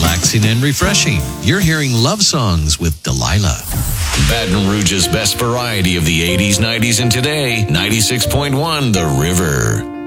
relaxing and refreshing. You're hearing Love Songs with Delilah. Baton Rouge's best variety of the 80s, 90s, and today, 96.1 The River.